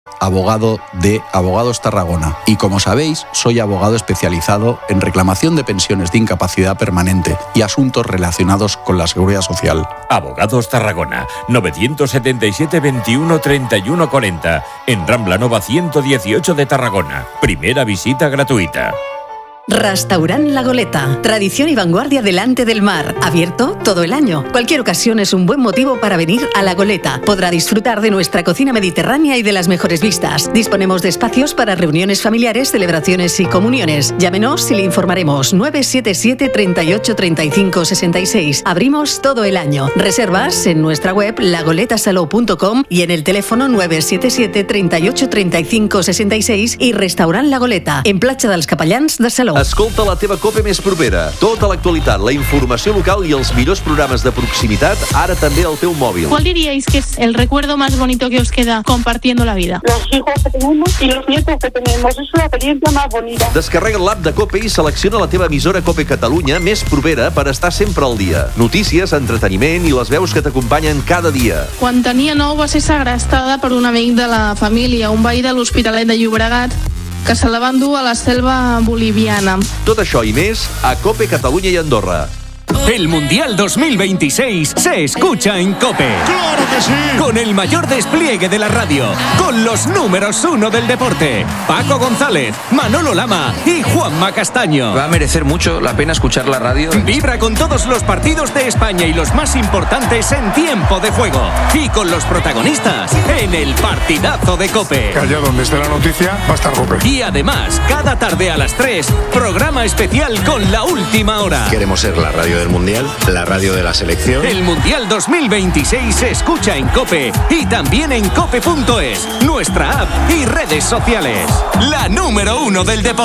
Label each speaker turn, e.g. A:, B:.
A: abogado de Abogados Tarragona. Y como sabéis, soy abogado especializado en reclamación de pensiones de incapacidad permanente y asuntos relacionados con la seguridad social.
B: Abogados Tarragona, 977 21 31 40, en Rambla Nova 118 de Tarragona. Primera visita gratuita.
C: Restaurant La Goleta. Tradición y vanguardia delante del mar. Abierto todo el año. Cualquier ocasión es un buen motivo para venir a La Goleta. Podrá disfrutar de nuestra cocina mediterránea y de las mejores vistas. Disponemos de espacios para reuniones familiares, celebraciones y comuniones. Llámenos y le informaremos. 977 38 35 66. Abrimos todo el año. Reservas en nuestra web lagoletasalou.com y en el teléfono 977 38 35 66 y Restaurant La Goleta, en Platja dels Capellans de Salou.
D: Escolta la teva COPE més propera. Tota l'actualitat, la informació local i els millors programes de proximitat, ara també al teu mòbil.
E: ¿Cuál diríais que es el recuerdo más bonito que os queda compartiendo la vida?
F: Los hijos que tenemos y los nietos que tenemos. Es una experiencia más bonita.
D: Descarrega l'app de COPE i selecciona la teva emissora COPE Catalunya més propera per estar sempre al dia. Notícies, entreteniment i les veus que t'acompanyen cada dia.
E: Quan tenia 9 va ser segrestada per un amic de la família, un veí de l'Hospitalet de Llobregat, que se la van dur a la selva boliviana.
D: Tot això i més a COPE Catalunya i Andorra.
G: El Mundial 2026 se escucha en COPE.
H: ¡Claro que sí!
G: Con el mayor despliegue de la radio, con los números 1 del deporte, Paco González, Manolo Lama y Juanma Castaño.
I: Va a merecer mucho la pena escuchar la radio.
G: Vibra con todos los partidos de España y los más importantes en tiempo de juego. Y con los protagonistas en el partidazo de COPE.
H: Allá donde esté la noticia va a estar COPE.
G: Y además, cada tarde a las 3, programa especial con La Última Hora.
J: Queremos ser la radio del Mundial, la radio de la selección.
G: El Mundial 2026 se escucha en COPE y también en cope.es, nuestra app y redes sociales. La número 1 del deporte.